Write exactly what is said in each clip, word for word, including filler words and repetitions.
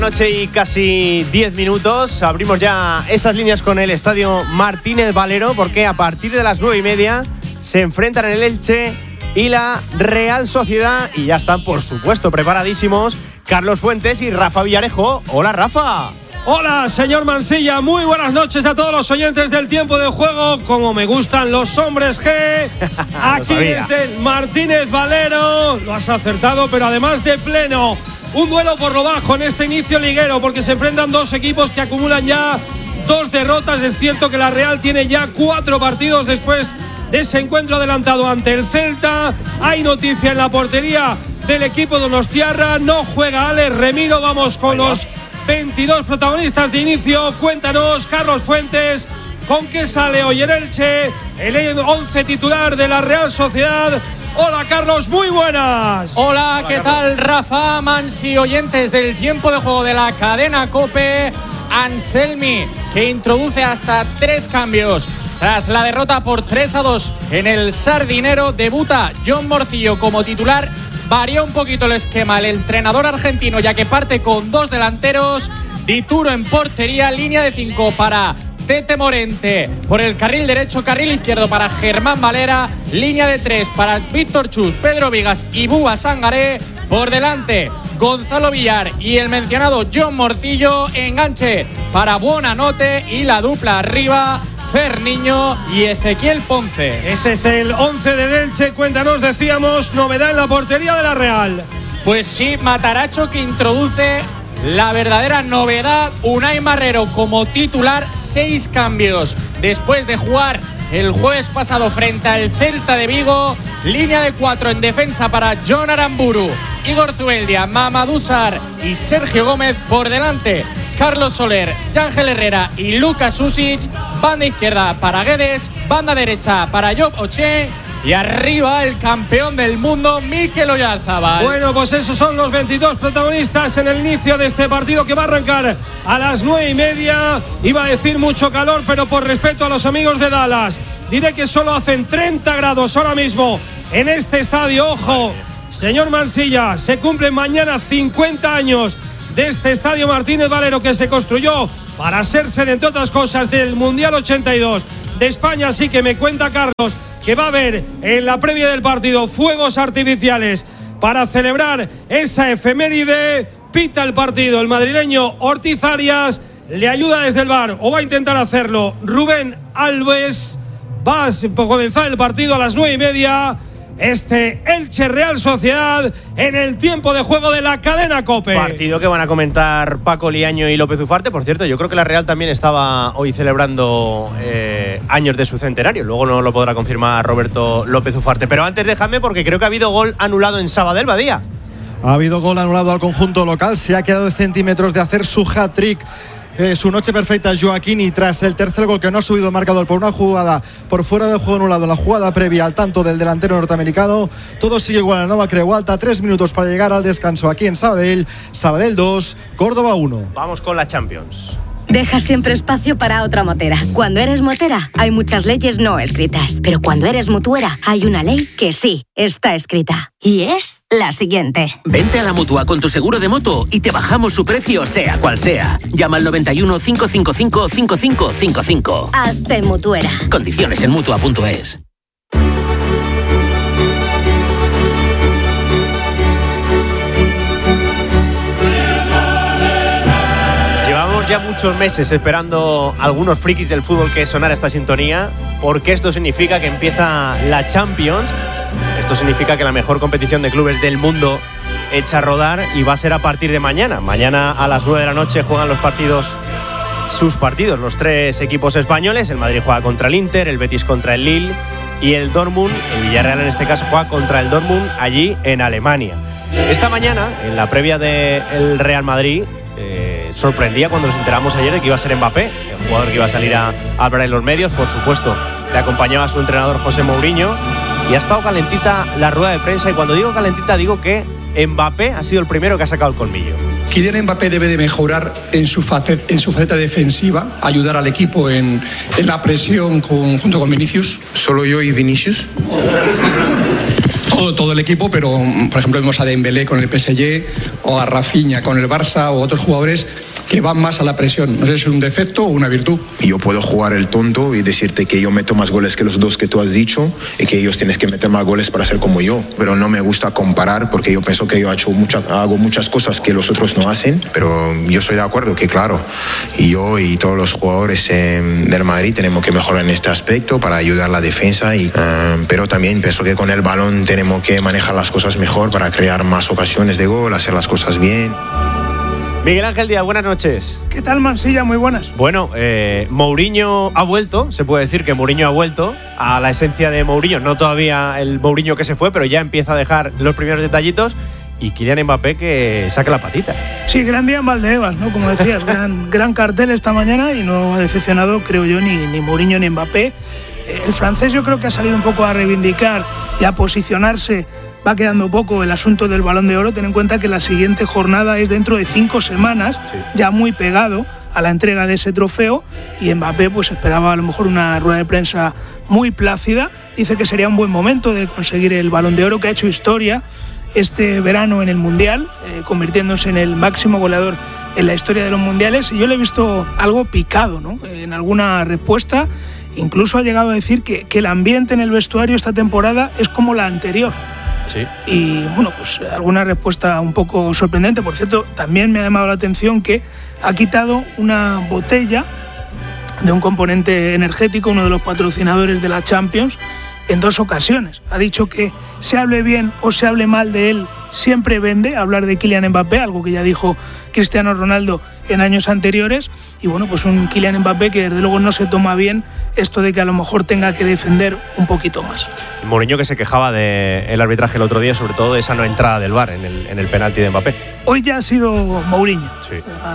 Noche y casi diez minutos. Abrimos ya esas líneas con el estadio Martínez Valero, porque a partir de las nueve y media se enfrentan en el Elche y la Real Sociedad, y ya están, por supuesto, preparadísimos Carlos Fuentes y Rafa Villarejo. Hola, Rafa. Hola, señor Mansilla, muy buenas noches a todos los oyentes del Tiempo de Juego. Como me gustan los hombres G, aquí desde el Martínez Valero. Lo has acertado, pero además de pleno. Un duelo por lo bajo en este inicio liguero, porque se enfrentan dos equipos que acumulan ya dos derrotas. Es cierto que la Real tiene ya cuatro partidos después de ese encuentro adelantado ante el Celta. Hay noticia en la portería del equipo donostiarra. No juega Alex Remiro. Vamos con los veintidós protagonistas de inicio. Cuéntanos, Carlos Fuentes, ¿con qué sale hoy el Elche? El once titular de la Real Sociedad. Hola, Carlos, muy buenas. Hola, Hola ¿qué Carlos. tal, Rafa, Mansi, oyentes del Tiempo de Juego de la cadena COPE? Anselmi, que introduce hasta tres cambios. Tras la derrota por tres a dos en el Sardinero, debuta John Morcillo como titular. Varía un poquito el esquema el entrenador argentino, ya que parte con dos delanteros. Dituro en portería, línea de cinco para Tete Morente por el carril derecho, carril izquierdo para Germán Valera, línea de tres para Víctor Chus, Pedro Vigas y Búa Sangaré. Por delante, Gonzalo Villar y el mencionado John Morcillo. Enganche para Buonanotte y la dupla arriba, Ferniño y Ezequiel Ponce. Ese es el once del Elche. Cuéntanos, decíamos, novedad en la portería de la Real. Pues sí, Mataracho, que introduce la verdadera novedad. Unai Marrero como titular, seis cambios después de jugar el jueves pasado frente al Celta de Vigo. Línea de cuatro en defensa para John Aramburu, Igor Zubeldia, Mamadou Sarr y Sergio Gómez. Por delante, Carlos Soler, Yángel Herrera y Lucas Susic. Banda izquierda para Guedes, banda derecha para Job Oche y arriba el campeón del mundo, Mikel Oyarzabal. Bueno, pues esos son los veintidós protagonistas en el inicio de este partido, que va a arrancar a las nueve y media. Iba a decir mucho calor, pero por respeto a los amigos de Dallas, diré que solo hacen treinta grados ahora mismo en este estadio. Ojo, señor Mansilla, se cumplen mañana cincuenta años de este estadio Martínez Valero, que se construyó para ser sede, entre otras cosas, del Mundial ochenta y dos de España. Así que me cuenta Carlos que va a haber en la previa del partido fuegos artificiales para celebrar esa efeméride. Pita el partido el madrileño Ortiz Arias, le ayuda desde el V A R, o va a intentar hacerlo, Rubén Alves. Va a comenzar el partido a las nueve y media. Este Elche Real Sociedad en el Tiempo de Juego de la cadena COPE. Partido que van a comentar Paco Liaño y López Ufarte. Por cierto, yo creo que la Real también estaba hoy celebrando eh, años de su centenario. Luego no lo podrá confirmar Roberto López Ufarte. Pero antes déjame, porque creo que ha habido gol anulado en Sabadell, Badía. Ha habido gol anulado al conjunto local. Se ha quedado de centímetros de hacer su hat-trick. Eh, su noche perfecta Joaquín, y tras el tercer gol, que no ha subido el marcador por una jugada por fuera de juego anulado, la jugada previa al tanto del delantero norteamericano, todo sigue igual en la Nova Creu Alta. Tres minutos para llegar al descanso aquí en Sabadell. Sabadell dos, Córdoba uno. Vamos con la Champions. Deja siempre espacio para otra motera. Cuando eres motera, hay muchas leyes no escritas. Pero cuando eres mutuera, hay una ley que sí está escrita. Y es la siguiente. Vente a la Mutua con tu seguro de moto y te bajamos su precio, sea cual sea. Llama al noventa y uno, cinco cinco cinco, cinco cinco cinco cinco. Hazte mutuera. Condiciones en mutua punto es. Ya muchos meses esperando algunos frikis del fútbol que sonara esta sintonía, porque esto significa que empieza la Champions. Esto significa que la mejor competición de clubes del mundo echa a rodar, y va a ser a partir de mañana. Mañana a las nueve de la noche juegan los partidos, sus partidos, los tres equipos españoles. El Madrid juega contra el Inter, el Betis contra el Lille y el Dortmund, el Villarreal en este caso, juega contra el Dortmund allí en Alemania. Esta mañana, en la previa del Real Madrid, eh, sorprendía cuando nos enteramos ayer de que iba a ser Mbappé, el jugador que iba a salir a, a hablar en los medios. Por supuesto, le acompañaba a su entrenador José Mourinho, y ha estado calentita la rueda de prensa. Y cuando digo calentita, digo que Mbappé ha sido el primero que ha sacado el colmillo. Kylian Mbappé debe de mejorar en su faceta, en su faceta defensiva, ayudar al equipo en, en la presión con, junto con Vinicius. ¿Solo yo y Vinicius? todo, todo el equipo, pero por ejemplo vemos a Dembélé con el P S G o a Rafinha con el Barça o otros jugadores que van más a la presión. No sé si es un defecto o una virtud. Yo puedo jugar el tonto y decirte que yo meto más goles que los dos que tú has dicho y que ellos tienes que meter más goles para ser como yo, pero no me gusta comparar porque yo pienso que yo he hecho mucha, hago muchas cosas que los otros no hacen, pero yo estoy de acuerdo que claro, y yo y todos los jugadores eh, del Madrid tenemos que mejorar en este aspecto para ayudar a la defensa, y, uh, pero también pienso que con el balón tenemos que manejar las cosas mejor para crear más ocasiones de gol, hacer las cosas bien. Miguel Ángel Díaz, buenas noches. ¿Qué tal, Mansilla? Muy buenas. Bueno, eh, Mourinho ha vuelto, se puede decir que Mourinho ha vuelto a la esencia de Mourinho, no todavía el Mourinho que se fue, pero ya empieza a dejar los primeros detallitos, y Kylian Mbappé que saque la patita. Sí, gran día en Valdebebas, ¿no? Como decías, gran, gran cartel esta mañana y no ha decepcionado, creo yo, ni, ni Mourinho ni Mbappé. El francés yo creo que ha salido un poco a reivindicar y a posicionarse. Va quedando poco el asunto del Balón de Oro. Ten en cuenta que la siguiente jornada es dentro de cinco semanas, sí, ya muy pegado a la entrega de ese trofeo, y Mbappé pues esperaba a lo mejor una rueda de prensa muy plácida. Dice que sería un buen momento de conseguir el Balón de Oro, que ha hecho historia este verano en el Mundial, eh, convirtiéndose en el máximo goleador en la historia de los Mundiales, y yo le he visto algo picado, ¿no? En alguna respuesta incluso ha llegado a decir que, que el ambiente en el vestuario esta temporada es como la anterior. Sí. Y bueno, pues alguna respuesta un poco sorprendente. Por cierto, también me ha llamado la atención que ha quitado una botella de un componente energético, uno de los patrocinadores de la Champions, en dos ocasiones. Ha dicho que se hable bien o se hable mal de él, siempre vende hablar de Kylian Mbappé, algo que ya dijo Cristiano Ronaldo en años anteriores. Y bueno, pues un Kylian Mbappé que desde luego no se toma bien esto de que a lo mejor tenga que defender un poquito más. Mourinho que se quejaba del arbitraje el otro día, sobre todo de esa no entrada del V A R en el, en el penalti de Mbappé. Hoy ya ha sido Mourinho. Sí.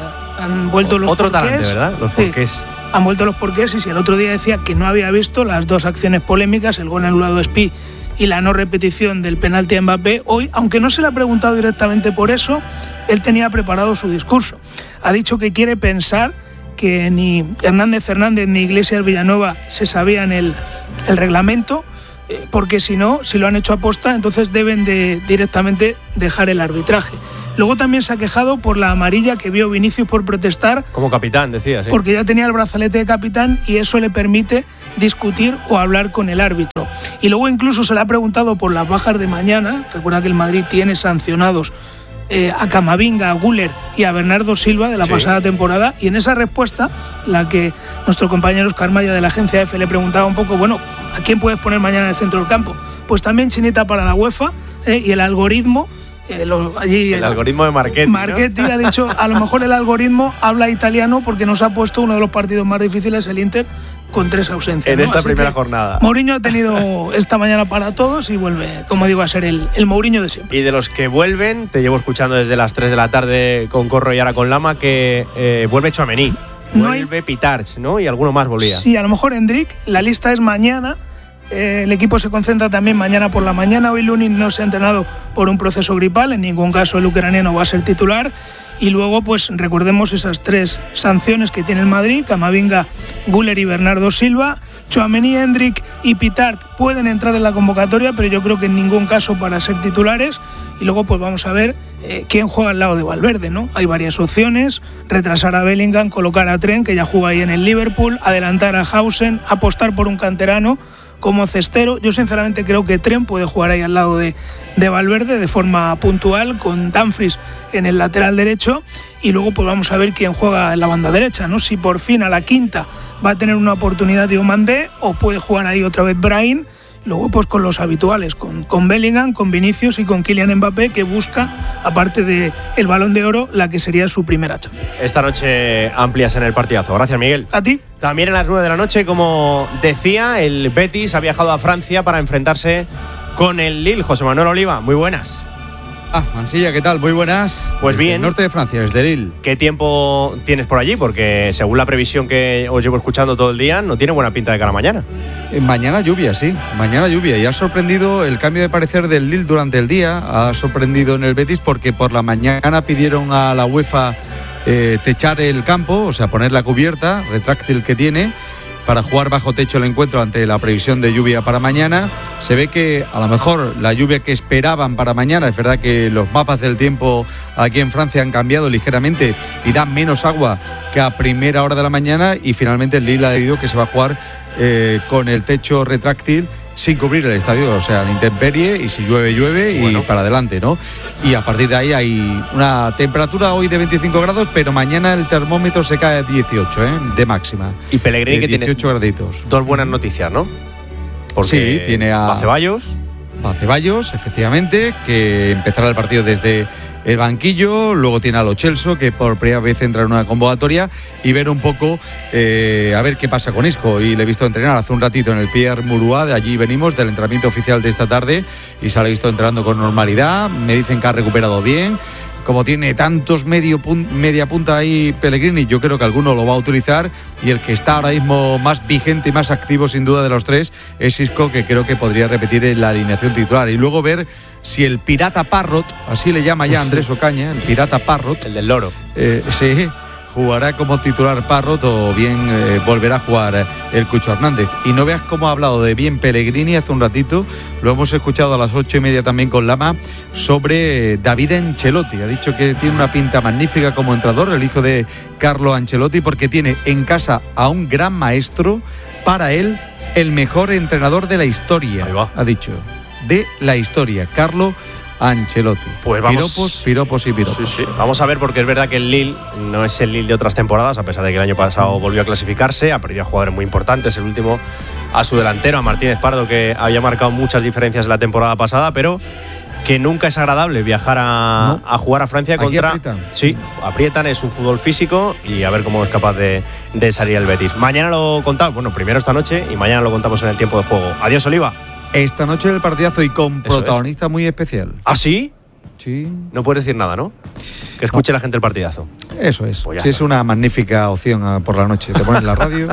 Han vuelto los Otro porqués. talante, ¿verdad? Los Sí. porqués. Han vuelto los porqués, y si el otro día decía que no había visto las dos acciones polémicas, el gol anulado de Spi y la no repetición del penalti a Mbappé, hoy, aunque no se le ha preguntado directamente por eso, él tenía preparado su discurso. Ha dicho que quiere pensar que ni Hernández Fernández ni Iglesias Villanueva se sabían el, el reglamento, eh, porque si no, si lo han hecho aposta, entonces deben de directamente dejar el arbitraje. Luego también se ha quejado por la amarilla que vio Vinicius por protestar. Como capitán, decía, sí. Porque ya tenía el brazalete de capitán y eso le permite discutir o hablar con el árbitro. Y luego incluso se le ha preguntado por las bajas de mañana. Recuerda que el Madrid tiene sancionados eh, a Camavinga, a Güler y a Bernardo Silva de la sí. pasada temporada. Y en esa respuesta, la que nuestro compañero Oscar Maya de la agencia F le preguntaba un poco, bueno, ¿a quién puedes poner mañana en el centro del campo? Pues también chinita para la UEFA eh, y el algoritmo. Eh, lo, allí, el, el algoritmo de Marchetti, Marchetti ¿no? ha dicho, a lo mejor el algoritmo habla italiano porque nos ha puesto uno de los partidos más difíciles, el Inter, con tres ausencias. En ¿no? esta Así primera jornada. Mourinho ha tenido esta mañana para todos y vuelve, como digo, a ser el, el Mourinho de siempre. Y de los que vuelven, te llevo escuchando desde las tres de la tarde con Corro y ahora con Lama, que eh, vuelve Tchouaméni, vuelve no hay... Pitarch, ¿no? Y alguno más volvía. Sí, a lo mejor Endrick, la lista es mañana. Eh, el equipo se concentra también mañana por la mañana. Hoy Lunin no se ha entrenado por un proceso gripal, en ningún caso el ucraniano va a ser titular. Y luego, pues recordemos esas tres sanciones que tiene el Madrid: Camavinga, Güler y Bernardo Silva. Tchouaméni, Endrick y Pitarch pueden entrar en la convocatoria, pero yo creo que en ningún caso para ser titulares. Y luego pues vamos a ver eh, quién juega al lado de Valverde, ¿no? Hay varias opciones: retrasar a Bellingham, colocar a Trent, que ya juega ahí en el Liverpool, adelantar a Hausen, apostar por un canterano como cestero. Yo sinceramente creo que Trent puede jugar ahí al lado de, de Valverde de forma puntual, con Dumfries en el lateral derecho, y luego pues vamos a ver quién juega en la banda derecha, ¿no? Si por fin a la quinta va a tener una oportunidad Diomandé, o puede jugar ahí otra vez Brahim. Luego pues con los habituales, con, con Bellingham, con Vinicius y con Kylian Mbappé, que busca, aparte del Balón de Oro, la que sería su primera Champions. Esta noche amplias en el partidazo. Gracias, Miguel. A ti. También a las nueve de la noche, como decía, el Betis ha viajado a Francia para enfrentarse con el Lille. José Manuel Oliva, muy buenas. Ah, Mansilla, ¿qué tal? Muy buenas. Pues desde bien. el norte de Francia, desde Lille. ¿Qué tiempo tienes por allí? Porque según la previsión que os llevo escuchando todo el día, no tiene buena pinta de cara a mañana. Eh, mañana lluvia, sí. Mañana lluvia. Y ha sorprendido el cambio de parecer del Lille durante el día. Ha sorprendido en el Betis porque por la mañana pidieron a la UEFA eh, techar el campo, o sea, poner la cubierta retráctil que tiene. para jugar bajo techo el encuentro ante la previsión de lluvia para mañana. Se ve que a lo mejor la lluvia que esperaban para mañana, es verdad que los mapas del tiempo aquí en Francia han cambiado ligeramente y dan menos agua que a primera hora de la mañana, y finalmente el Lille ha decidido que se va a jugar eh, con el techo retráctil sin cubrir el estadio, o sea, la intemperie, y si llueve, llueve, bueno, y para adelante, ¿no? Y a partir de ahí hay una temperatura hoy de veinticinco grados, pero mañana el termómetro se cae a dieciocho, ¿eh? De máxima. Y Pellegrini, eh, que dieciocho tiene graditos. Dos buenas noticias, ¿no? Porque sí, tiene a a Ceballos. A Ceballos, efectivamente, que empezará el partido desde el banquillo. Luego tiene a Lo Celso, que por primera vez entra en una convocatoria, y ver un poco eh, a ver qué pasa con Isco. Y le he visto entrenar hace un ratito en el Pierre Mauroy, de allí venimos, del entrenamiento oficial de esta tarde, y se lo he visto entrenando con normalidad. Me dicen que ha recuperado bien. Como tiene tantos medio pun- media punta ahí Pellegrini, yo creo que alguno lo va a utilizar, y el que está ahora mismo más vigente y más activo sin duda de los tres es Isco, que creo que podría repetir en la alineación titular. Y luego ver si el Pirata Parrot, así le llama ya Andrés Ocaña, el Pirata Parrot, el del loro, eh, sí, jugará como titular Parrot, o bien eh, volverá a jugar el Cucho Hernández. Y no veas cómo ha hablado de bien Pellegrini hace un ratito, lo hemos escuchado a las ocho y media también con Lama, sobre David Ancelotti. Ha dicho que tiene una pinta magnífica como entrenador, el hijo de Carlo Ancelotti, porque tiene en casa a un gran maestro, para él el mejor entrenador de la historia, ha dicho, de la historia, Carlo Ancelotti. Pues vamos, piropos, piropos y piropos. Sí, sí. Vamos a ver, porque es verdad que el Lille no es el Lille de otras temporadas, a pesar de que el año pasado volvió a clasificarse, ha perdido a jugadores muy importantes, el último a su delantero, a Martínez Pardo, que había marcado muchas diferencias en la temporada pasada, pero que nunca es agradable viajar a, no. a jugar a Francia contra… Aquí aprietan. Sí, aprietan, es un fútbol físico, y a ver cómo es capaz de, de salir el Betis. Mañana lo contamos, bueno, primero esta noche, y mañana lo contamos en el tiempo de juego. Adiós, Oliva. Esta noche el partidazo, y con Eso protagonista es. muy especial. ¿Ah, sí? Sí. No puedes decir nada, ¿no? Que escuche no. la gente el partidazo. Eso es. Pues sí, es una magnífica opción por la noche. Te pones la radio.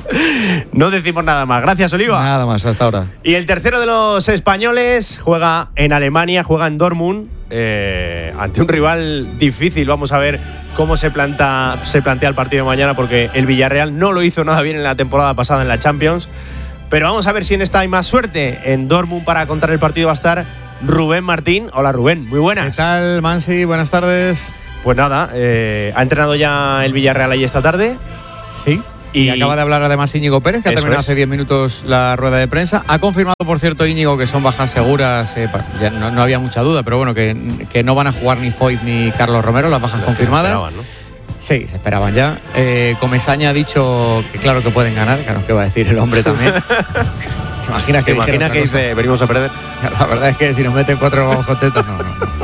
No decimos nada más. Gracias, Oliva. Nada más, hasta ahora. Y el tercero de los españoles juega en Alemania, juega en Dortmund, eh, ante un rival difícil. Vamos a ver cómo se, planta, se plantea el partido de mañana, porque el Villarreal no lo hizo nada bien en la temporada pasada en la Champions. Pero vamos a ver si en esta hay más suerte. En Dortmund, para contar el partido, va a estar Rubén Martín. Hola, Rubén, muy buenas. ¿Qué tal, Mansi? Buenas tardes. Pues nada, eh, ¿ha entrenado ya el Villarreal ahí esta tarde? Sí. Y, y acaba de hablar además Íñigo Pérez, que ha terminado es. hace diez minutos la rueda de prensa. Ha confirmado, por cierto, Íñigo, que son bajas seguras. Eh, ya no, no había mucha duda, pero bueno, que, que no van a jugar ni Foyt ni Carlos Romero, las bajas Lo confirmadas. Esperaban, ¿no? Sí, se esperaban ya. Eh, Comesaña ha dicho que claro que pueden ganar, claro que va a decir el hombre también. ¿Te imaginas que, ¿Te imaginas que dice, venimos a perder? La verdad es que si nos meten cuatro vamos contentos, no, no, no.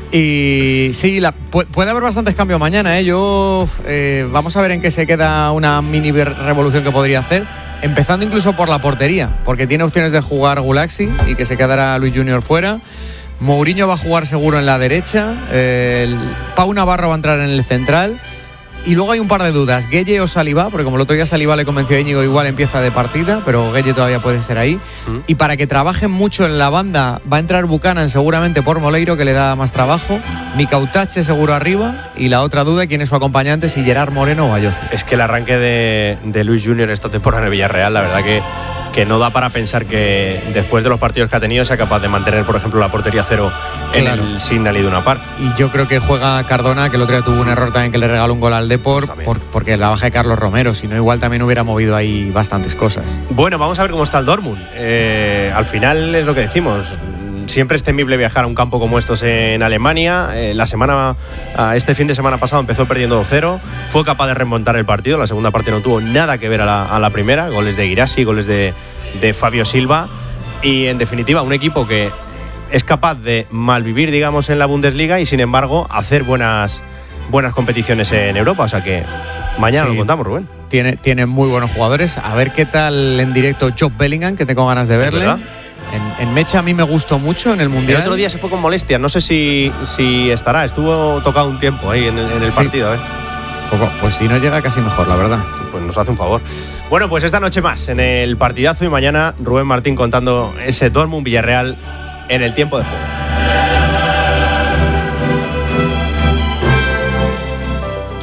Y sí, la, puede haber bastantes cambios mañana, ¿eh? Yo eh, vamos a ver en qué se queda una mini revolución que podría hacer, empezando incluso por la portería, porque tiene opciones de jugar Gulaxi y que se quedará Luis Junior fuera. Mourinho va a jugar seguro en la derecha, eh, el Pau Navarro va a entrar en el central. Y luego hay un par de dudas, Gueye o Saliba, porque como el otro día Saliba le convenció a Íñigo, igual empieza de partida, pero Gueye todavía puede ser ahí. ¿Mm? Y para que trabajen mucho en la banda, va a entrar Buchanan seguramente por Moleiro, que le da más trabajo, Mikautache seguro arriba, y la otra duda, quién es su acompañante, si Gerard Moreno o Ayoce. Es que el arranque de, de Luis Junior esta temporada en el Villarreal, la verdad que, que no da para pensar que después de los partidos que ha tenido sea capaz de mantener, por ejemplo, la portería cero claro. en el Signal Iduna Park. Y yo creo que juega Cardona, que el otro día tuvo un error también, que le regaló un gol al Depor, por, porque la baja de Carlos Romero, si no igual también hubiera movido ahí bastantes cosas. Bueno, vamos a ver cómo está el Dortmund. Eh, al final es lo que decimos, siempre es temible viajar a un campo como estos en Alemania. Eh, la semana, este fin de semana pasado empezó perdiendo dos cero, fue capaz de remontar el partido, la segunda parte no tuvo nada que ver a la, a la primera, goles de Guirassi, goles de, de Fabio Silva, y en definitiva un equipo que es capaz de malvivir, digamos, en la Bundesliga y sin embargo hacer buenas, buenas competiciones en Europa, o sea que mañana sí. lo contamos, Rubén. Tiene, tiene muy buenos jugadores, a ver qué tal en directo Job Bellingham, que tengo ganas de verle. En, en Mecha a mí me gustó mucho en el Mundial. El otro día se fue con molestias, no sé si, si estará, estuvo tocado un tiempo ahí en el, en el sí. partido. ¿eh? Pues, pues si no llega casi mejor, la verdad. Pues nos hace un favor. Bueno, pues esta noche más en el partidazo, y mañana Rubén Martín contando ese Dortmund Villarreal en el tiempo de juego.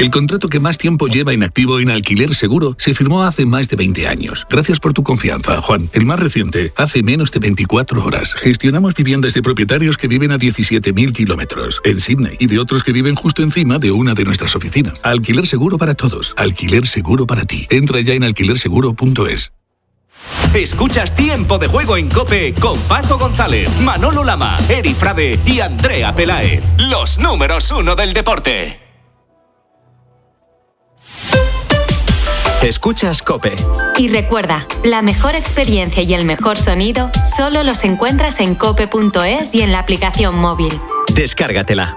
El contrato que más tiempo lleva inactivo en Alquiler Seguro se firmó hace más de veinte años. Gracias por tu confianza, Juan. El más reciente, hace menos de veinticuatro horas. Gestionamos viviendas de propietarios que viven a diecisiete mil kilómetros en Sydney y de otros que viven justo encima de una de nuestras oficinas. Alquiler Seguro para todos. Alquiler Seguro para ti. Entra ya en alquiler seguro punto es. Escuchas Tiempo de Juego en COPE con Paco González, Manolo Lama, Eri Frade y Andrea Peláez. Los números uno del deporte. Escuchas COPE. Y recuerda, la mejor experiencia y el mejor sonido solo los encuentras en cope punto es y en la aplicación móvil. Descárgatela.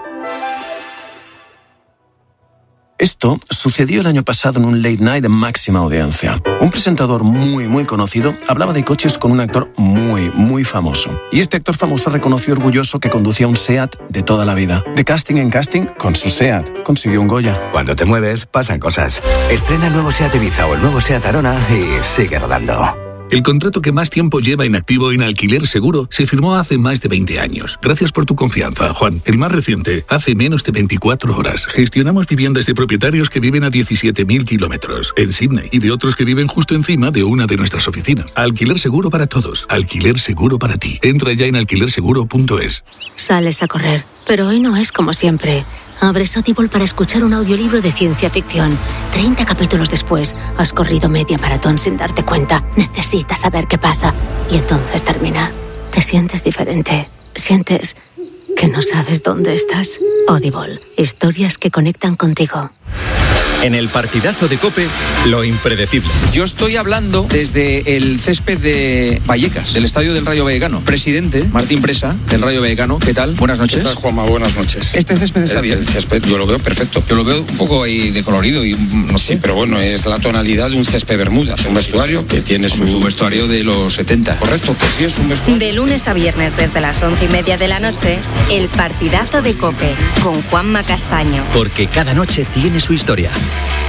Esto sucedió el año pasado en un late night de máxima audiencia. Un presentador muy, muy conocido hablaba de coches con un actor muy, muy famoso. Y este actor famoso reconoció orgulloso que conducía un SEAT de toda la vida. De casting en casting, con su SEAT, consiguió un Goya. Cuando te mueves, pasan cosas. Estrena el nuevo SEAT Ibiza o el nuevo SEAT Arona y sigue rodando. El contrato que más tiempo lleva inactivo en Alquiler Seguro se firmó hace más de veinte años. Gracias por tu confianza, Juan. El más reciente, hace menos de veinticuatro horas. Gestionamos viviendas de propietarios que viven a diecisiete mil kilómetros en Sydney y de otros que viven justo encima de una de nuestras oficinas. Alquiler Seguro para todos. Alquiler Seguro para ti. Entra ya en alquiler seguro punto es. Sales a correr, pero hoy no es como siempre. Abres Audible para escuchar un audiolibro de ciencia ficción. treinta capítulos después, has corrido media maratón sin darte cuenta. Necesitas saber qué pasa. Y entonces termina. Te sientes diferente. Sientes que no sabes dónde estás. Audible. Historias que conectan contigo. En el partidazo de COPE, lo impredecible. Yo estoy hablando desde el césped de Vallecas, del estadio del Rayo Vallecano. Presidente Martín Presa, del Rayo Vallecano. ¿Qué tal? Buenas noches. ¿Qué tal, Juanma? Buenas noches. ¿Este césped está el, bien? El césped yo lo veo perfecto. Yo lo veo un poco ahí de colorido y no sé. Sí, pero bueno, es la tonalidad de un césped bermuda. Es un vestuario que tiene su... su vestuario de los setenta. Correcto, pues sí, es un vestuario. De lunes a viernes desde las once y media de la noche, el partidazo de COPE con Juanma Castaño. Porque cada noche tiene su historia.